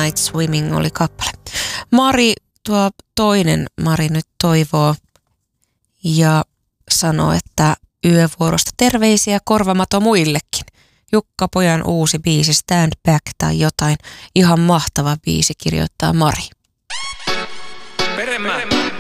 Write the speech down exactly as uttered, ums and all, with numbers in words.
Night Swimming oli kappale. Mari, tuo toinen Mari nyt toivoo ja sanoo, että yövuorosta terveisiä Korvamato muillekin. Jukka Pojan uusi biisi Stand Back tai jotain. Ihan mahtava biisi, kirjoittaa Mari. Peremä.